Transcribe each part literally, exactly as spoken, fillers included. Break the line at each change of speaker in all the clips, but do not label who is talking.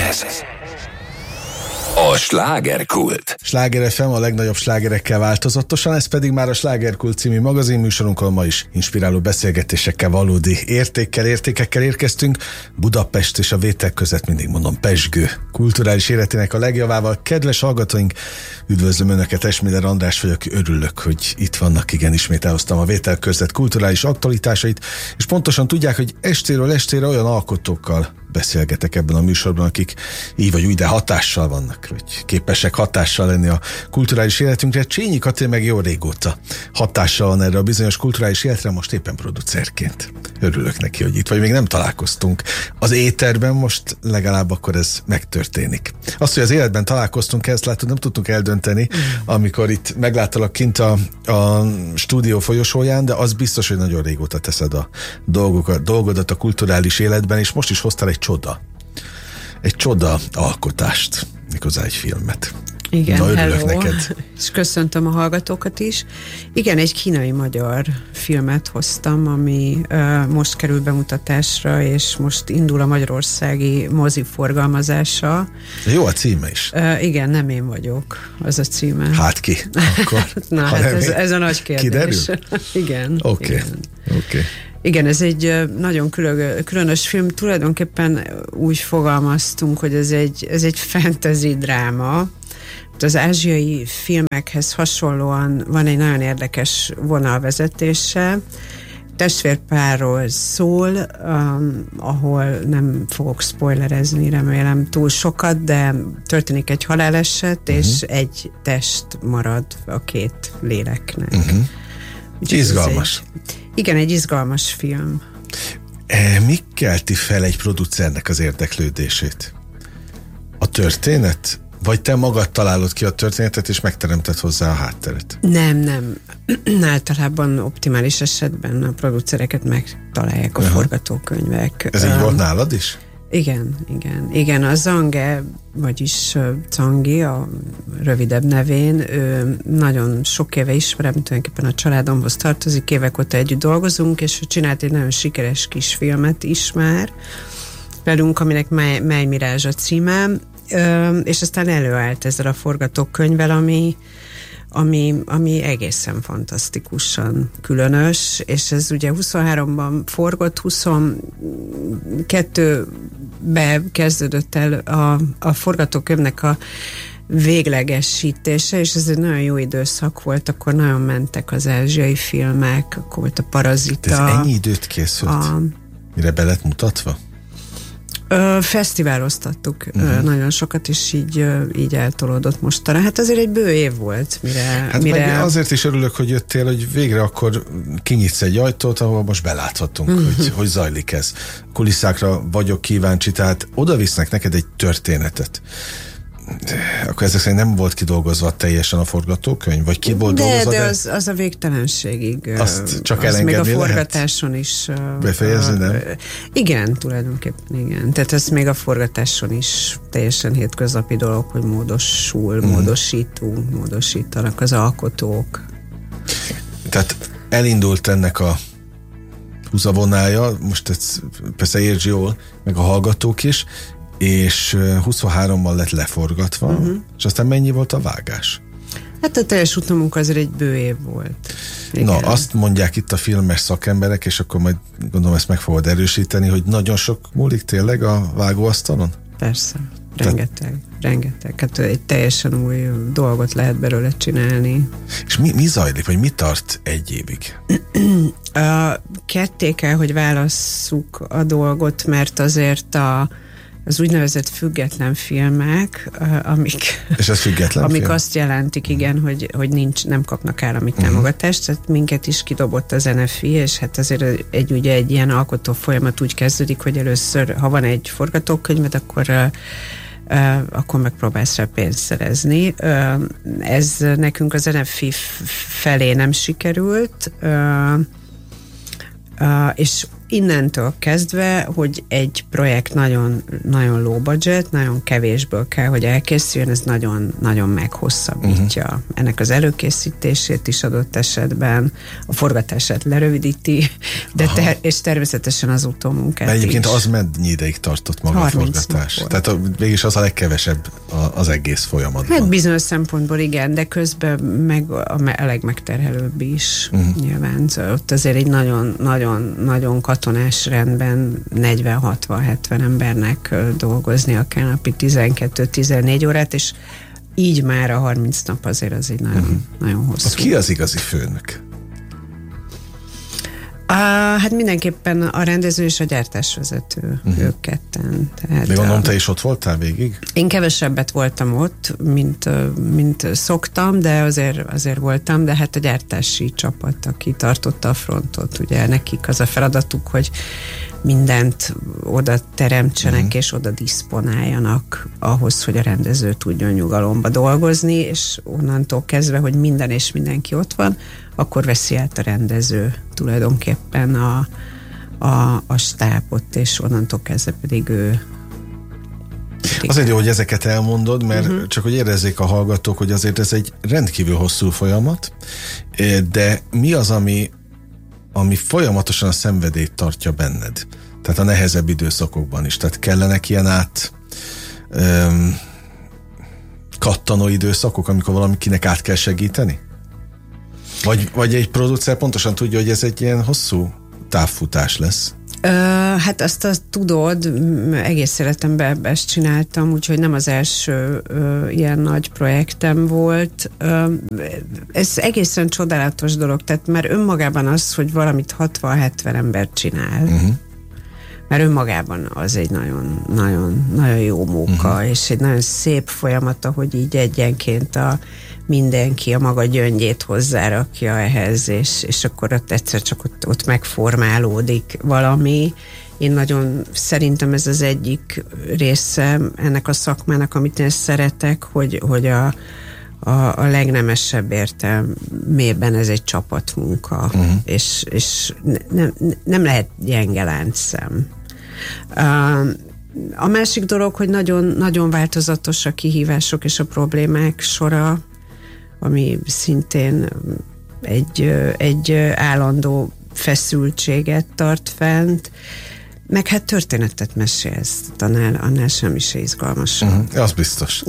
Ez a Slágerkult.
Sláger ef em a legnagyobb slágerekkel változatosan, ez pedig már a Slágerkult című magazinműsorunkon. Ma is inspiráló beszélgetésekkel, valódi értékkel, értékekkel érkeztünk. Budapest és a Vétel között, mindig mondom, pezsgő kulturális életének a legjavával. Kedves hallgatóink, üdvözlöm Önöket, Esmiller András vagyok, örülök, hogy itt vannak. Igen, ismét elhoztam a Vétel között kulturális aktualitásait, és pontosan tudják, hogy estéről estére olyan alkotókkal beszélgetek ebben a műsorban, akik így vagy úgy, de hatással vannak, vagy képesek hatással lenni a kulturális életünkre. Csényi Kati meg jó régóta hatással van erre a bizonyos kulturális életre, most éppen producerként. Örülök neki, hogy itt vagy, még nem találkoztunk az éterben, most legalább akkor ez megtörténik. Azt, hogy az életben találkoztunk, ezt látod, nem tudtunk eldönteni, amikor itt megláttalak kint a, a stúdió folyosóján, de az biztos, hogy nagyon régóta teszed a dolgokat, dolgodat a kulturális életben, és most is hoztál egy csoda. Egy csoda alkotást, méghozzá egy filmet.
Igen,
na, örülök
hello.
neked.
És köszöntöm a hallgatókat is. Igen, egy kínai-magyar filmet hoztam, ami uh, most kerül bemutatásra, és most indul a magyarországi mozi forgalmazása.
Jó a címe is.
Uh, igen, nem én vagyok, az a címe.
Hát ki? Akkor,
Na, hát ez, ez a nagy kérdés.
Kiderül?
Igen.
Oké,
okay.
oké. Okay.
Igen, ez egy nagyon különös film. Tulajdonképpen úgy fogalmaztunk, hogy ez egy, ez egy fantasy dráma. Az ázsiai filmekhez hasonlóan van egy nagyon érdekes vonalvezetése. Testvérpárról szól, um, ahol nem fogok spoilerezni, remélem túl sokat, de történik egy haláleset, uh-huh. és egy test marad a két léleknek.
Uh-huh. Izgalmas.
Egy, igen, egy izgalmas film.
E, mi kelti fel egy producernek az érdeklődését? A történet? Vagy te magad találod ki a történetet, és megteremted hozzá a hátteret?
Nem, nem. Általában optimális esetben a producereket megtalálják a uh-huh. forgatókönyvek.
Ez így volt nálad is?
Igen, igen. Igen, a Zange, vagyis Zangi, a rövidebb nevén, ő nagyon sok éve ismerem, tulajdonképpen a családomhoz tartozik, évek óta együtt dolgozunk, és ő csinált egy nagyon sikeres kisfilmet is már velünk, aminek Mely, Mely Mirázs a címe, és aztán előállt ezzel a forgatókönyvvel, ami Ami, ami egészen fantasztikusan különös, és ez ugye huszonháromban forgott, huszonkettőben kezdődött el a, a forgatókönyvnek a véglegesítése, és ez egy nagyon jó időszak volt, akkor nagyon mentek az ázsiai filmek, akkor volt a Parazita.
Ez ennyi időt készült? A, mire be lett mutatva?
Ö, fesztiváloztattuk uh-huh. ö, nagyon sokat, és így, ö, így eltolódott mostanra. Hát azért egy bő év volt, mire...
Hát
mire...
azért is örülök, hogy jöttél, hogy végre akkor kinyitsz egy ajtót, ahol most beláthatunk, uh-huh. hogy, hogy zajlik ez. Kulisszákra vagyok kíváncsi, tehát oda visznek neked egy történetet. Akkor ezek szerint nem volt kidolgozva teljesen a forgatókönyv? Vagy ki volt
de,
dolgozva?
De az, az a végtelenségig.
Azt csak
az
elengedni
még a
lehet?
Forgatáson is.
Befejezni, nem?
Igen, tulajdonképpen igen. Tehát ez még a forgatáson is teljesen hétköznapi dolog, hogy módosul, mm. módosítunk, módosítanak az alkotók.
Tehát elindult ennek a húzavonája, most ez persze értsd jól, meg a hallgatók is, és huszonhárommal lett leforgatva, uh-huh. és aztán mennyi volt a vágás?
Hát a teljes utamunk azért egy bő év volt. Igen.
Na, azt mondják itt a filmes szakemberek, és akkor majd gondolom ezt meg fogod erősíteni, hogy nagyon sok múlik tényleg a vágóasztalon?
Persze, rengeteg, Te... rengeteg. Hát egy teljesen új dolgot lehet belőle csinálni.
És mi, mi zajlik, vagy mi tart egy évig?
A ketté kell, hogy válasszuk a dolgot, mert azért a az úgynevezett független filmek, amik,
és ez független
amik
film?
Azt jelentik, igen, hogy, hogy nincs, nem kapnak állami uh-huh. támogatást, tehát minket is kidobott az en ef i, és hát azért egy, ugye egy ilyen alkotó folyamat úgy kezdődik, hogy először, ha van egy forgatókönyved, akkor uh, uh, akkor megpróbálsz rá pénzt szerezni. Uh, ez nekünk az en ef i felé nem sikerült, uh, uh, és innentől kezdve, hogy egy projekt nagyon, nagyon low budget, nagyon kevésből kell, hogy elkészüljön, ez nagyon, nagyon meghosszabbítja. Uh-huh. Ennek az előkészítését is adott esetben, a forgatását lerövidíti, de ter- és természetesen az utómunkát is.
Egyébként az mennyi ideig tartott maga a forgatás? Tehát a, végülis az a legkevesebb az egész folyamatban.
Hát bizonyos szempontból igen, de közben meg a, a legmegterhelőbb is uh-huh. nyilván. Szóval ott azért egy nagyon, nagyon, nagyon katonás rendben negyven hatvan hetven embernek dolgoznia kell napi tizenkettő-tizennégy órát, és így már a harminc nap azért az egy nagyon, uh-huh. nagyon hosszú.
A ki az igazi főnök?
Uh, hát mindenképpen a rendező és a gyártásvezető, uh-huh. ők ketten. Tehát,
de gondolom, te is ott voltál végig?
Én kevesebbet voltam ott, mint, mint szoktam, de azért, azért voltam, de hát a gyártási csapat, aki tartotta a frontot, ugye nekik az a feladatuk, hogy mindent oda teremtsenek, uh-huh. és oda diszponáljanak ahhoz, hogy a rendező tudjon nyugalomba dolgozni, és onnantól kezdve, hogy minden és mindenki ott van, akkor veszi át a rendező tulajdonképpen a, a, a stábot, és onnantól kezdve pedig ő.
Azért jó, hogy ezeket elmondod, mert uh-huh. csak hogy érezzék a hallgatók, hogy azért ez egy rendkívül hosszú folyamat, de mi az, ami, ami folyamatosan a szenvedélyt tartja benned? Tehát a nehezebb időszakokban is. Tehát kellenek ilyen át um, kattanó időszakok, amikor valamikinek át kell segíteni? Vagy, vagy egy producer pontosan tudja, hogy ez egy ilyen hosszú távfutás lesz?
Ö, hát azt, azt tudod, egész életemben ezt csináltam, úgyhogy nem az első ö, ilyen nagy projektem volt. Ö, ez egészen csodálatos dolog, tehát már önmagában az, hogy valamit hatvan-hetven ember csinál, uh-huh. mert önmagában az egy nagyon, nagyon, nagyon jó munka, uh-huh. és egy nagyon szép folyamat, hogy így egyenként a mindenki a maga gyöngyét hozzárakja ehhez, és, és akkor ott egyszer csak ott, ott megformálódik valami. Én nagyon szerintem ez az egyik része ennek a szakmának, amit én szeretek, hogy, hogy a, a, a legnemesebb értelmében ez egy csapatmunka, uh-huh. és, és ne, nem lehet gyenge láncszem. Uh, a másik dolog, hogy nagyon, nagyon változatos a kihívások és a problémák sora, ami szintén egy, egy állandó feszültséget tart fent, meg hát történetet mesélsz, annál, annál semmi se izgalmasabb.
Uh-huh, az biztos.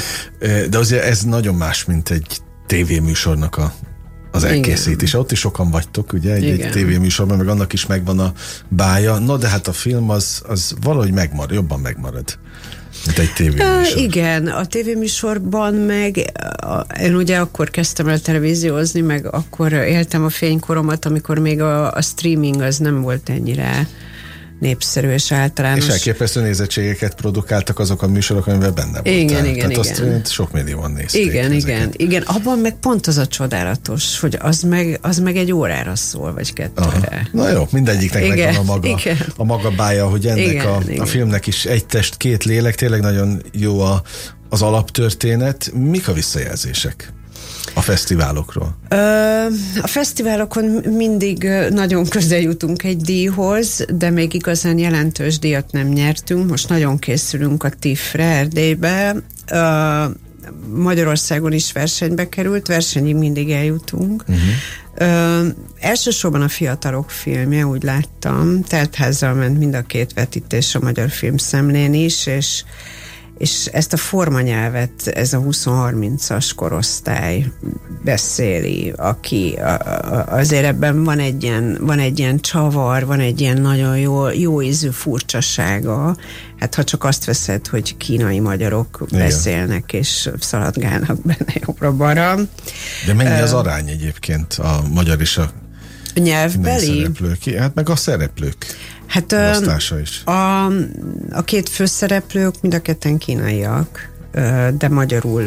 De azért ez nagyon más, mint egy tévéműsornak a, az elkészítése. Ott is sokan vagytok, ugye, egy, egy tévéműsorban, meg annak is megvan a bája. No, de hát a film az, az valahogy megmarad, jobban megmarad, mint egy tévéműsor.
Igen, a tévéműsorban meg én ugye akkor kezdtem el televíziózni, meg akkor éltem a fénykoromat, amikor még a, a streaming az nem volt ennyire népszerű és általános.
És elképesztő nézettségeket produkáltak azok a műsorok, amivel benne voltál.
Igen, igen,
Tehát
igen.
azt sok millióan nézték.
Igen,
ezeket.
igen, igen. Abban meg pont az a csodálatos, hogy az meg, az meg egy órára szól, vagy kettőre. Aha.
Na jó, mindegyiknek igen, megvan a maga, a maga bája, hogy ennek
igen,
a,
igen.
a filmnek is egy test, két lélek, tényleg nagyon jó a, az alaptörténet. Mik a visszajelzések a fesztiválokról?
A fesztiválokon mindig nagyon közel jutunk egy díjhoz, de még igazán jelentős díjat nem nyertünk. Most nagyon készülünk a TIFF-re Erdélybe. Magyarországon is versenybe került, versenyig mindig eljutunk. Uh-huh. Elsősorban a fiatalok filmje, úgy láttam, teltházzal ment mind a két vetítés a Magyar Filmszemlén is, és és ezt a formanyelvet ez a húsz-harmincas korosztály beszéli, aki a, a, azért ebben van egy ilyen, van egy ilyen csavar, van egy ilyen nagyon jó, jó ízű furcsasága. Hát ha csak azt veszed, hogy kínai magyarok igen. beszélnek és szaladgálnak benne jobbra-balra.
De mennyi az arány egyébként a magyar és a
nyelvbeli?
Szereplők? Hát meg a szereplők.
Hát
is.
A, a két főszereplők mind a ketten kínaiak, de magyarul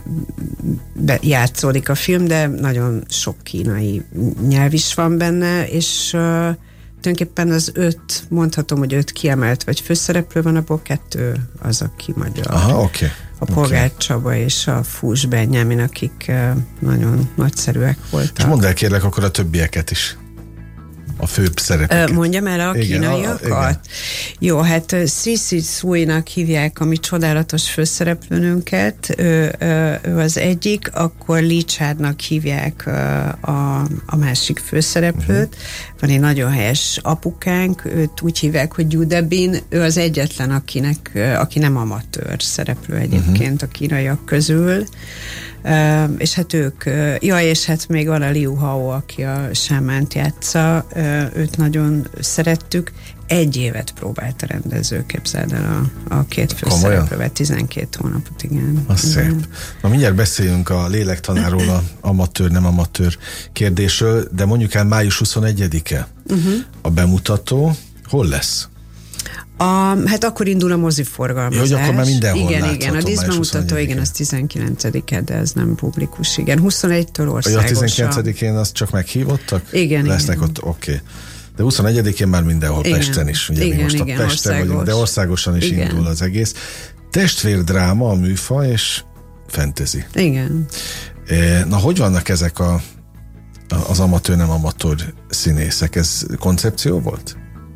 játszódik a film, de nagyon sok kínai nyelv is van benne, és tulajdonképpen az öt, mondhatom, hogy öt kiemelt vagy főszereplő van, abból kettő az, aki magyar.
Aha, oké. Okay.
A Polgár okay. Csaba és a Fús Benjamin, akik nagyon nagyszerűek voltak.
És mondd el kérlek akkor a többieket is. a főbb szerepeket.
Mondjam el a
igen,
kínaiakat?
A, igen.
Jó, hát Sisi Cui-nak hívják a mi csodálatos főszereplőnket, ő, ő az egyik, akkor Lee Chadnak hívják a, a másik főszereplőt. Uh-huh. Van egy nagyon helyes apukánk, őt úgy hívják, hogy Judebin, ő az egyetlen, akinek, aki nem amatőr szereplő egyébként uh-huh. a kínaiak közül. Uh, és hát ők, uh, ja, és hát még van a Liu Hao, aki a sámánt játsza, uh, őt nagyon szerettük. Egy évet próbált a rendező, képzeld el a, a két főszereplővel, tizenkét hónapot, igen.
Az szép. Na mindjárt beszéljünk a lélektanáról, a amatőr, nem amatőr kérdésről, de mondjuk el május huszonegyedike uh-huh. a bemutató. Hol lesz?
A, hát akkor indul a moziforgalmazás.
Jó, hogy akkor már mindenhol
igen,
látható.
Igen, a díszbemutató, igen, az tizenkilencedike, de ez nem publikus, igen. huszonegytől országosan.
A tizenkilencedikén azt csak meghívottak?
Igen,
lesznek
igen.
ott, oké. Okay. De huszonegyedikén már mindenhol, igen. Pesten is. Ugye
igen,
mi most
igen,
a Pesten
országos.
vagyunk, de országosan is igen. indul az egész. Testvérdráma a műfaj, és fantasy.
Igen.
Na, hogy vannak ezek a, az amatőr, nem amatőr színészek? Ez koncepció volt?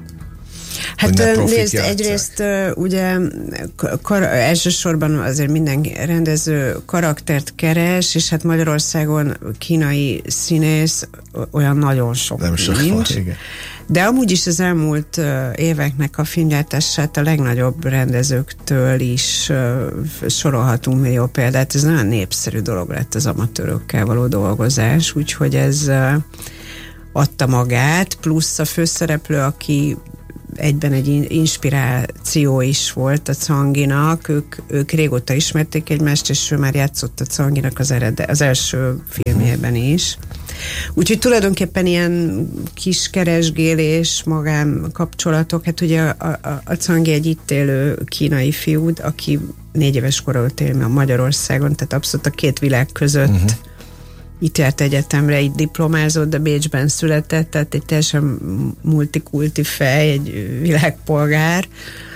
Hát nézd, egyrészt ugye kar, elsősorban azért minden rendező karaktert keres, és hát Magyarországon kínai színész olyan nagyon sok
Nem sok
nincs.
Van, igen.
De amúgy is az elmúlt éveknek a filmgyártását a legnagyobb rendezőktől is sorolhatunk millió példát. Ez nagyon népszerű dolog lett az amatőrökkel való dolgozás, úgyhogy ez adta magát, plusz a főszereplő, aki egyben egy inspiráció is volt a Canginak, ők, ők régóta ismerték egymást, és ő már játszott a Canginak az, erede, az első filmjében is. Úgyhogy tulajdonképpen ilyen kis keresgélés, magán kapcsolatok, hát ugye a, a, a Cangi egy itt élő kínai fiú, aki négy éves kora óta él Magyarországon, tehát abszolút a két világ között uh-huh. itt járt egyetemre, itt diplomázott, de Bécsben született, tehát egy teljesen multikulti fej, egy világpolgár,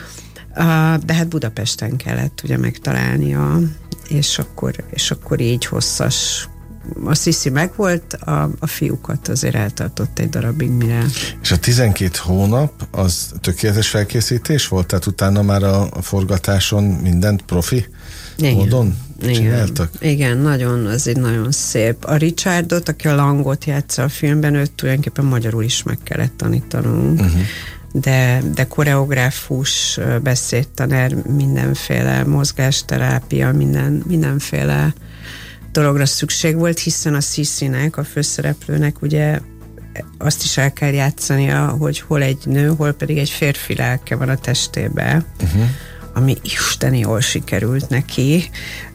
de hát Budapesten kellett ugye megtalálnia, és akkor, és akkor így hosszas. A Sisi megvolt, a, a fiúkat azért eltartott egy darabig, mire...
És a tizenkét hónap az tökéletes felkészítés volt? Tehát utána már a, a forgatáson mindent profi
igen.
módon csináltak?
Igen, igen, nagyon, az egy nagyon szép. A Richardot, aki a Langot játsza a filmben, őt tulajdonképpen magyarul is meg kellett tanítanunk. Uh-huh. De, de koreográfus, beszédtanár, mindenféle mozgásterápia, minden, mindenféle dologra szükség volt, hiszen a Sisinek, a főszereplőnek ugye azt is el kell játszania, hogy hol egy nő, hol pedig egy férfi lelke van a testébe, uh-huh. ami isteni jól sikerült neki,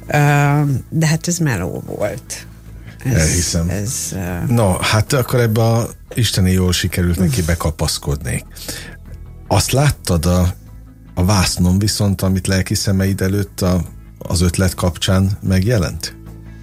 de hát ez meló volt. Ez,
Elhiszem.
Ez, uh...
No, hát akkor ebbe a isteni jól sikerült neki bekapaszkodnék. Azt láttad a, a vásznon viszont, amit lelki szemeid előtt a, az ötlet kapcsán megjelent?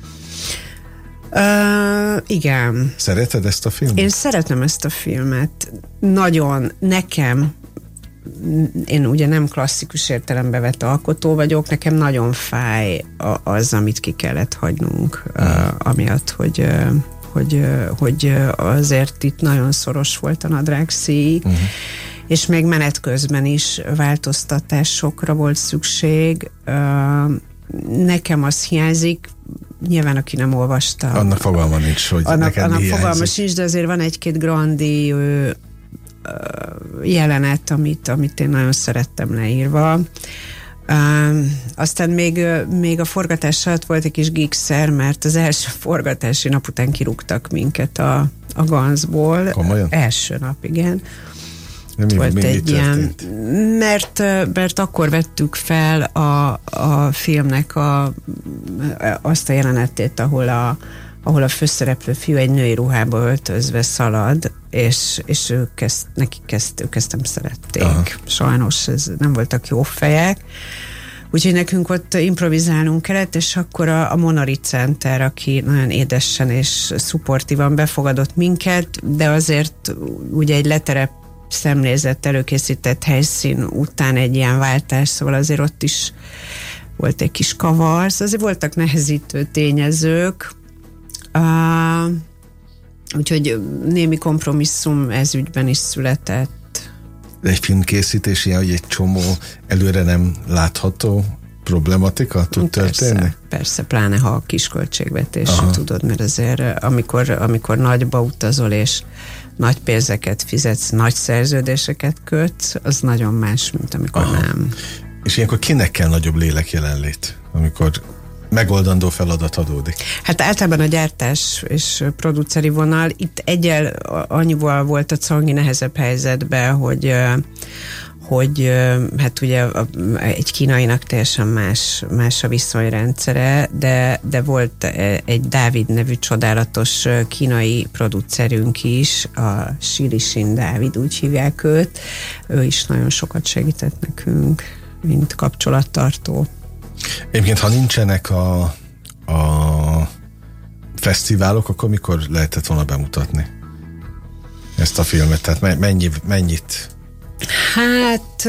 Uh, igen.
Szereted ezt a filmet?
Én szeretem ezt a filmet. Nagyon, nekem, én ugye nem klasszikus értelembe vett alkotó vagyok, nekem nagyon fáj az, amit ki kellett hagynunk, uh, amiatt, hogy, uh, hogy, uh, hogy azért itt nagyon szoros volt a nadrágszíj, uh-huh. és még menet közben is változtatásokra volt szükség. Uh, nekem az hiányzik, nyilván aki nem olvasta.
Annak fogalma nincs, hogy
annak,
neked
annak
hiányzik.
fogalma sincs, de azért van egy-két grandi ö, ö, jelenet, amit, amit én nagyon szerettem leírva. Ö, aztán még, még a forgatás alatt volt egy kis gigszer, mert az első forgatási nap után kirúgtak minket a, a Ganzból.
Komolyan?
Első nap, igen.
Mi,
volt
mi,
egy
mi
ilyen, mert, mert akkor vettük fel a, a filmnek a, azt a jelenetét, ahol a, ahol a főszereplő fiú egy női ruhába öltözve szalad, és, és ők ezt, nekik ezt, ők ezt nem szerették. Aha. Sajnos ez nem voltak jó fejek. Úgyhogy nekünk ott improvizálnunk kellett, és akkor a, a Monari Center, aki nagyon édesen és szupportívan befogadott minket, de azért ugye egy leterep szemlézett, előkészített helyszín után egy ilyen váltás, szóval azért ott is volt egy kis kavar, szóval azért voltak nehezítő tényezők, uh, úgyhogy némi kompromisszum ez ügyben is született.
De egy filmkészítés ilyen, hogy egy csomó előre nem látható problematika tud
persze,
történni?
Persze, pláne ha a kis költségvetésű, tudod, mert azért amikor, amikor nagyba utazol és nagy pénzeket fizetsz, nagy szerződéseket kötsz, az nagyon más, mint amikor Aha. nem.
És ilyenkor kinek kell nagyobb lélek jelenlét, amikor megoldandó feladat adódik? Hát
általában a gyártás és produceri vonal. Itt egyel annyival volt a Czongi nehezebb helyzetben, hogy hogy hát ugye egy kínainak teljesen más, más a viszonyrendszere, de, de volt egy Dávid nevű csodálatos kínai producerünk is, a Sirisin Dávid, úgy hívják őt. Ő is nagyon sokat segített nekünk, mint kapcsolattartó.
Egyébként, ha nincsenek a, a fesztiválok, akkor mikor lehetett volna bemutatni ezt a filmet? Tehát mennyi, mennyit?
Hát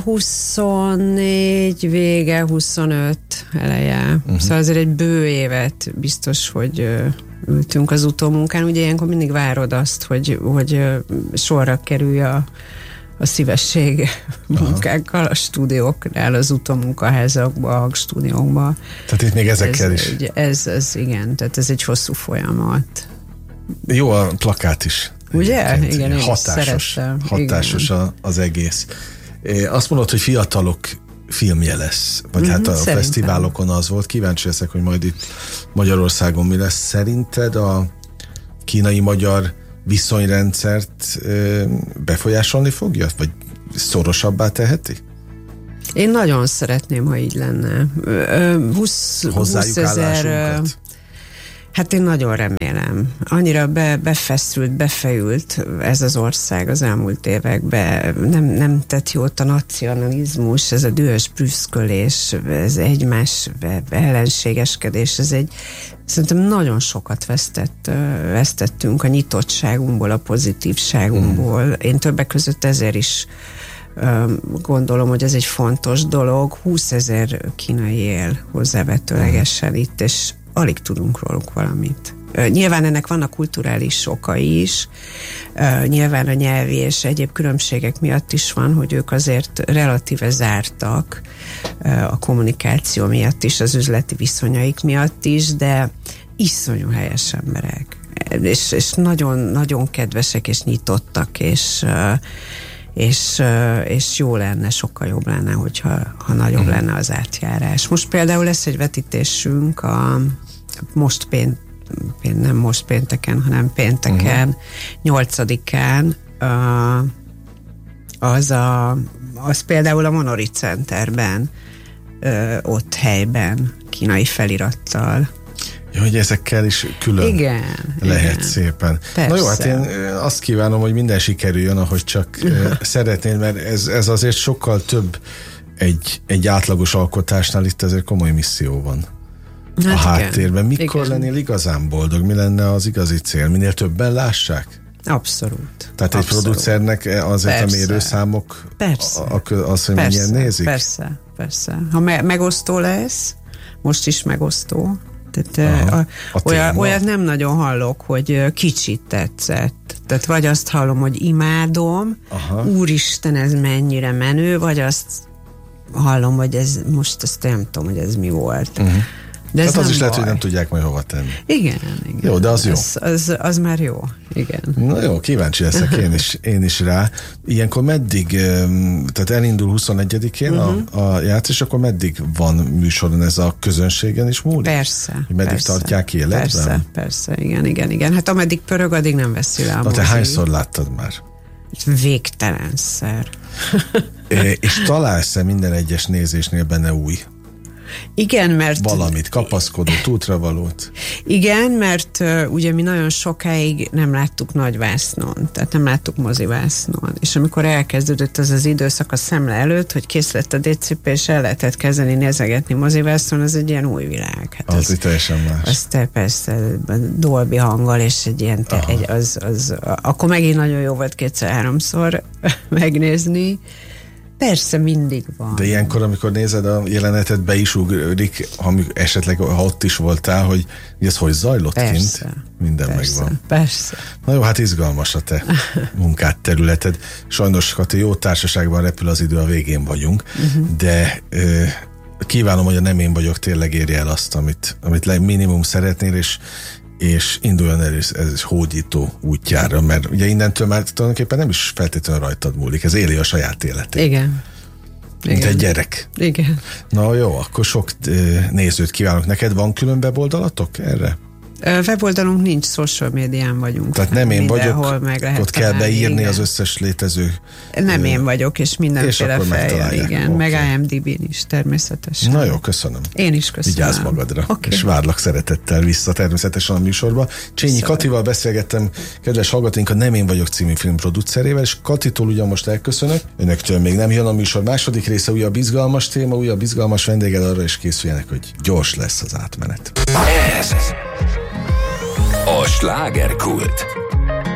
huszonnégy vége, huszonöt eleje. Uh-huh. Szóval azért egy bő évet biztos, hogy ültünk az utómunkán. Ugye ilyenkor mindig várod azt, hogy, hogy sorra kerülj a, a szívesség munkákkal a stúdióknál, az utómunkaházakba, a stúdiókba.
Tehát itt még ezekkel
ez,
is.
Ez, ez igen, tehát ez egy hosszú folyamat.
Jó a plakát is.
Ugye? Igen, én
hatásos,
szerettem.
hatásos a, az egész. Azt mondod, hogy fiatalok filmje lesz, vagy mm-hmm, hát a szerintem. Fesztiválokon az volt. Kíváncsi leszek, hogy majd itt Magyarországon mi lesz. Szerinted a kínai-magyar viszonyrendszert befolyásolni fogja? Vagy szorosabbá teheti?
Én nagyon szeretném, ha így lenne. húsz, húsz ezer... Hát én nagyon remélem. Annyira be, befeszült, befejült ez az ország az elmúlt években. Nem, nem tett jót a nacionalizmus, ez a dühös prüszkölés, ez egymás ellenségeskedés, ez egy, szerintem nagyon sokat vesztett, vesztettünk a nyitottságunkból, a pozitívságunkból. Mm. Én többek között ezért is gondolom, hogy ez egy fontos dolog. húszezer kínai él hozzávetőlegesen mm. itt, és alig tudunk róluk valamit. Nyilván ennek vannak kulturális okai is, nyilván a nyelvi és egyéb különbségek miatt is van, hogy ők azért relatíve zártak a kommunikáció miatt is, az üzleti viszonyaik miatt is, de iszonyú helyes emberek. És, és nagyon, nagyon kedvesek és nyitottak, és És, és jó lenne, sokkal jobb lenne, hogyha ha nagyobb mm. lenne az átjárás. Most például lesz egy vetítésünk a most pént, pént nem most pénteken, hanem pénteken, mm. nyolcadikán a, az, a, az például a Monori Centerben ott helyben, kínai felirattal.
Ja, hogy ezekkel is külön
igen,
lehet
igen.
szépen. Persze. Na jó, hát én azt kívánom, hogy minden sikerüljön, ahogy csak szeretnéd, mert ez, ez azért sokkal több egy, egy átlagos alkotásnál, itt azért komoly misszió van hát a háttérben. Mikor igen. lennél igazán boldog? Mi lenne az igazi cél? Minél többen lássák?
Abszolút.
Tehát
Abszolút.
Egy producernek azért persze. A mérőszámok
persze.
A, a, az, hogy
persze.
mennyien nézik?
Persze, persze. Ha me- megosztó lesz, most is megosztó, tehát Aha, a, olyan, olyat nem nagyon hallok, hogy kicsit tetszett. Tehát vagy azt hallom, hogy imádom, Aha. úristen, ez mennyire menő, vagy azt hallom, hogy ez most azt nem tudom, hogy ez mi volt. Uh-huh. De ez
tehát az is
baj.
Lehet, hogy nem tudják majd hova tenni.
Igen, igen.
Jó, de az jó.
Az, az, az már jó, igen.
Na jó, kíváncsi leszek én is, én is rá. Ilyenkor meddig, tehát elindul huszonegyedikén uh-huh. a, a játsz, és akkor meddig van műsoron ez a közönségen is múlik?
Persze.
Hogy meddig
persze,
tartják életben?
Persze, persze, igen, igen, igen. Hát ameddig pörög, addig nem veszi le a
Na te hányszor láttad már?
Végtelenszer.
é, és találsz-e minden egyes nézésnél benne új?
Igen, mert...
Valamit, kapaszkodót, útravalót.
Igen, mert uh, ugye mi nagyon sokáig nem láttuk nagyvásznon, tehát nem láttuk mozivásznon, és amikor elkezdődött az az időszak a szemle előtt, hogy kész lett a dé cé pé, és el lehetett kezdeni nézegetni mozivásznon, az egy ilyen új világ. Hát
az, az teljesen más.
Az te persze Dolby hanggal, és egy ilyen, te, egy, az, az, akkor megint nagyon jó volt kétszer-háromszor megnézni, Persze, mindig van.
De ilyenkor, amikor nézed a jelenetet, be is ugrik, ha esetleg ha ott is voltál, hogy, hogy ez hogy zajlott
persze,
kint? Minden
persze,
megvan.
Persze.
Na jó, hát izgalmas a te munkád, területed. Sajnos, Kati, jó társaságban repül az idő, a végén vagyunk, uh-huh. de ö, kívánom, hogy a Nem én vagyok tényleg érje el azt, amit, amit minimum szeretnél, és és induljon el ez, ez hódító útjára, mert ugye innentől már tulajdonképpen nem is feltétlenül rajtad múlik, ez éli a saját életét.
Igen.
Mint
Igen.
egy gyerek.
Igen.
Na jó, akkor sok nézőt kívánok. Neked van külön weboldalatok erre?
Weboldalunk nincs, social médián vagyunk.
Tehát Nem én vagyok,
meg lehet
ott kell
találni,
beírni
igen.
az összes létező...
Nem én vagyok, és mindenféle
és
fejjel, igen. Okay. Meg I M D B-n is természetesen.
Na jó, köszönöm.
Én is köszönöm.
Vigyázz magadra,
okay.
és várlak szeretettel vissza természetesen a műsorba. Csényi Viszont. Katival beszélgettem, kedves hallgatóink, a Nem én vagyok című film producerével, és Katitól ugyan most elköszönök. Önöktől még nem jön a műsor második része, újabb izgalmas téma, újabb izgalmas vendéged, arra is készüljenek, hogy gyors lesz az átmenet.
Ez a slágerkult.